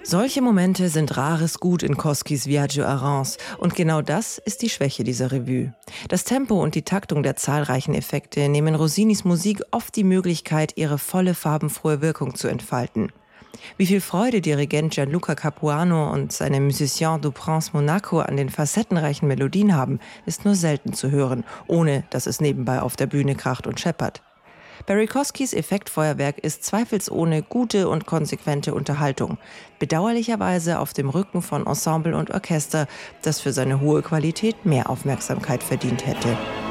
Solche Momente sind rares Gut in Koskis Viaggio a Reims und genau das ist die Schwäche dieser Revue. Das Tempo und die Taktung der zahlreichen Effekte nehmen Rossinis Musik oft die Möglichkeit, ihre volle farbenfrohe Wirkung zu entfalten. Wie viel Freude Dirigent Gianluca Capuano und seine Musiciens du Prince Monaco an den facettenreichen Melodien haben, ist nur selten zu hören, ohne dass es nebenbei auf der Bühne kracht und scheppert. Barry Koskis Effektfeuerwerk ist zweifelsohne gute und konsequente Unterhaltung, bedauerlicherweise auf dem Rücken von Ensemble und Orchester, das für seine hohe Qualität mehr Aufmerksamkeit verdient hätte.